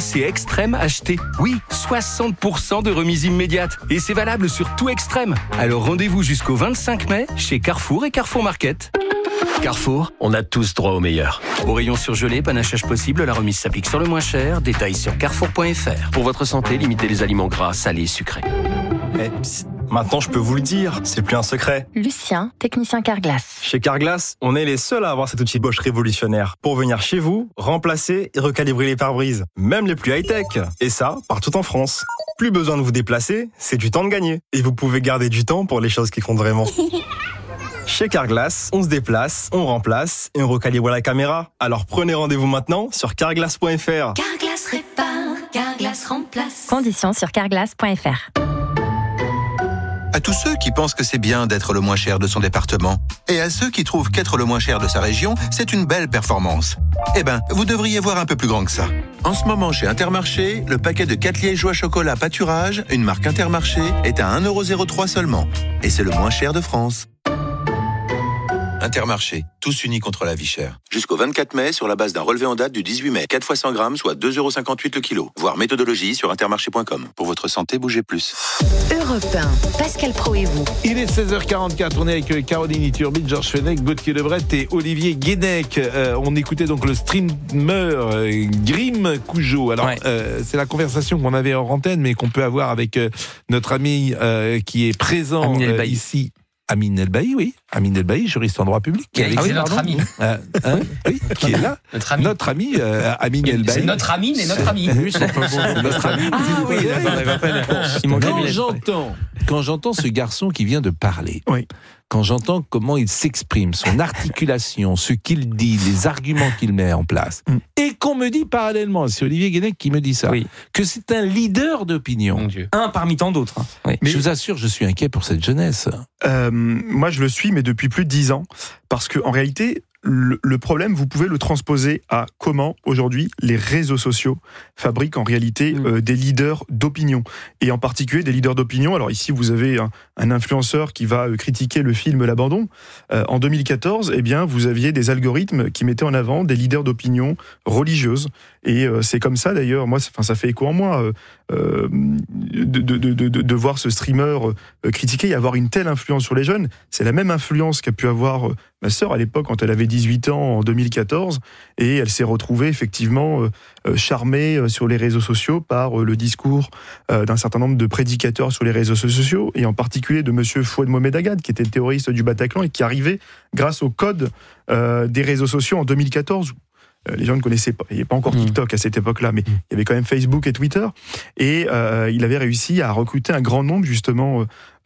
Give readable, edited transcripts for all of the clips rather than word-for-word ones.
c'est Extrême acheté. Oui, 60% de remise immédiate. Et c'est valable sur tout Extrême. Alors rendez-vous jusqu'au 25 mai chez Carrefour et Carrefour Market. Carrefour, on a tous droit au meilleur. Au rayon surgelé, panachage possible, la remise s'applique sur le moins cher. Détails sur carrefour.fr. Pour votre santé, limitez les aliments gras, salés et sucrés. Maintenant, je peux vous le dire, c'est plus un secret. Lucien, technicien Carglass. Chez Carglass, on est les seuls à avoir cet outil Bosch révolutionnaire pour venir chez vous, remplacer et recalibrer les pare-brises, même les plus high-tech. Et ça, partout en France. Plus besoin de vous déplacer, c'est du temps de gagner. Et vous pouvez garder du temps pour les choses qui comptent vraiment. Chez Carglass, on se déplace, on remplace et on recalibre la caméra. Alors prenez rendez-vous maintenant sur carglass.fr. Carglass répare, Carglass remplace. Conditions sur carglass.fr. À tous ceux qui pensent que c'est bien d'être le moins cher de son département, et à ceux qui trouvent qu'être le moins cher de sa région, c'est une belle performance. Eh ben, vous devriez voir un peu plus grand que ça. En ce moment, chez Intermarché, le paquet de 4 liégeois chocolat pâturage, une marque Intermarché, est à 1,03€ seulement. Et c'est le moins cher de France. Intermarché, tous unis contre la vie chère. Jusqu'au 24 mai, sur la base d'un relevé en date du 18 mai. 4 fois 100 grammes, soit 2,58€ le kilo. Voir méthodologie sur intermarché.com. Pour votre santé, bougez plus. Europe 1, Pascal Praud et vous. Il est 16h44, on est avec Caroline Iturbi, Georges Fenech, Gauthier Lebret et Olivier Guénec. On écoutait donc le streamer Grim Cujo. Alors, c'est la conversation qu'on avait hors antenne, mais qu'on peut avoir avec notre ami qui est présent ici. Amine Elbaï, oui. Amine Elbaï, juriste en droit public. C'est notre ami. Oui, qui est là. Notre ami. Amine Elbaï. C'est notre Amine et notre ami. Notre ami. Ah oui, Quand j'entends ce garçon qui vient de parler, quand j'entends comment il s'exprime, son articulation, ce qu'il dit, les arguments qu'il met en place, et qu'on me dit parallèlement, c'est Olivier Guénec qui me dit ça, que c'est un leader d'opinion. Mon Dieu. Un parmi tant d'autres. Mais je vous assure, je suis inquiet pour cette jeunesse. Moi, je le suis, mais depuis plus de 10 ans, parce qu'en réalité, le problème, vous pouvez le transposer à comment, aujourd'hui, les réseaux sociaux fabriquent en réalité des leaders d'opinion. Et en particulier des leaders d'opinion. Alors ici, vous avez un influenceur qui va critiquer le film L'Abandon. En 2014, eh bien, vous aviez des algorithmes qui mettaient en avant des leaders d'opinion religieuses. Et c'est comme ça, d'ailleurs, moi, ça fait écho en moi, de voir ce streamer critiquer et avoir une telle influence sur les jeunes. C'est la même influence qu'a pu avoir ma sœur à l'époque, quand elle avait 18 ans, en 2014, et elle s'est retrouvée effectivement charmée sur les réseaux sociaux par le discours d'un certain nombre de prédicateurs sur les réseaux sociaux, et en particulier de monsieur Fouad Mohamed Agad, qui était le terroriste du Bataclan et qui arrivait grâce au code des réseaux sociaux en 2014. Les gens ne connaissaient pas, il n'y avait pas encore TikTok à cette époque-là, mais il y avait quand même Facebook et Twitter, et il avait réussi à recruter un grand nombre justement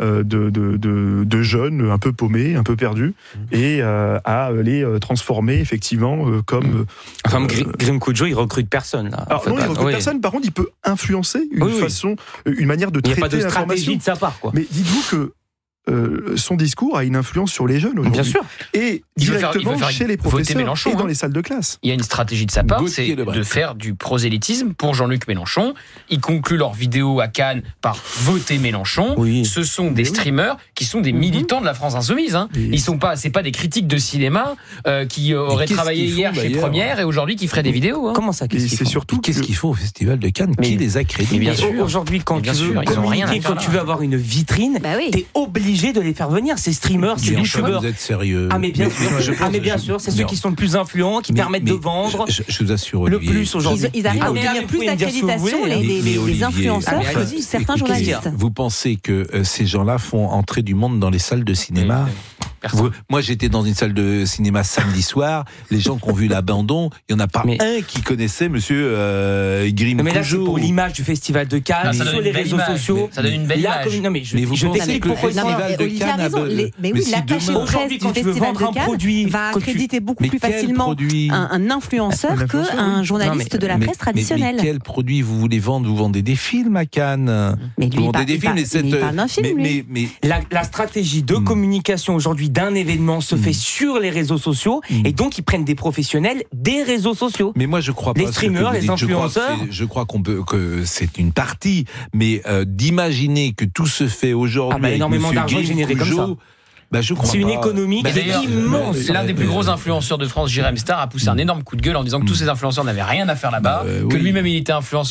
de jeunes un peu paumés, un peu perdus, et à les transformer effectivement comme... Grim Cujo, il recrute personne. Là. Alors non, il recrute personne, par contre il peut influencer une manière de traiter l'information. Il n'y a pas de stratégie de sa part, quoi. Mais dites-vous que son discours a une influence sur les jeunes aujourd'hui. Bien sûr. Et directement chez les professeurs et dans les salles de classe. Il y a une stratégie de sa part, c'est de faire du prosélytisme pour Jean-Luc Mélenchon. Ils concluent leur vidéo à Cannes par voter Mélenchon. Ce sont des streamers qui sont des militants de la France insoumise. Ils sont pas, c'est pas des critiques de cinéma qui auraient travaillé hier chez Première et aujourd'hui qui feraient des vidéos. Comment ça? Qu'est-ce qu'ils font au Festival de Cannes? Qui les a crédités? Bien sûr. Aujourd'hui, quand tu veux avoir une vitrine, t'es obligé de les faire venir, ces streamers, ces youtubeurs. Vous êtes sérieux? Ah mais bien sûr, c'est ceux qui sont le plus influents, qui permettent de vendre. Je vous assure, Olivier, le plus aujourd'hui. Ils arrivent à obtenir plus d'accréditation, les influenceurs, que certains journalistes. Vous pensez que ces gens-là font entrer du monde dans les salles de cinéma? Moi, j'étais dans une salle de cinéma samedi soir. Les gens qui ont vu L'Abandon, il n'y en a pas un qui connaissait monsieur Grim Cujo. Mais là, c'est pour l'image du Festival de Cannes, sur les réseaux sociaux. Ça donne une belle image. Mais vous pensez que le Festival de Cannes mais oui, l'attaché de presse du Festival de Cannes va accréditer beaucoup plus facilement un influenceur qu'un journaliste de la presse traditionnelle. Mais quel produit vous voulez vendre? Vous vendez des films à Cannes. Mais lui, il parle d'un film, lui. La stratégie de communication aujourd'hui d'un événement se fait sur les réseaux sociaux, et donc ils prennent des professionnels des réseaux sociaux. Mais moi je crois pas. Les streamers, les influenceurs. Je crois que c'est une partie, mais d'imaginer que tout se fait aujourd'hui avec énormément d'argent généré comme ça. C'est une économie immense. L'un des plus gros influenceurs de France, Jérém Star, a poussé un énorme coup de gueule en disant que tous ces influenceurs n'avaient rien à faire là-bas, que lui-même il était influenceur.